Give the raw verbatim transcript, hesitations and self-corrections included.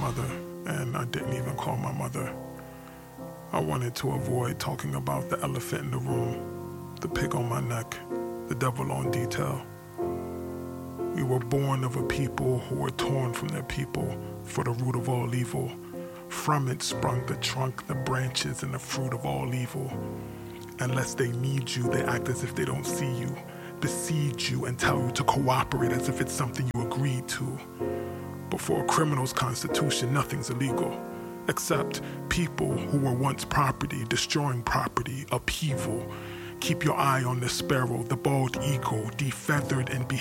mother, and I didn't even call my mother. I wanted to avoid talking about the elephant in the room, the pig on my neck, the devil on detail. We were born of a people who were torn from their people for the root of all evil. From it sprung the trunk, the branches, and the fruit of all evil. Unless they need you, they act as if they don't see you, besiege you and tell you to cooperate as if it's something you agreed to. But for a criminal's constitution, nothing's illegal, except people who were once property, destroying property, upheaval. Keep your eye on the sparrow, the bald eagle, defeathered and beheaded.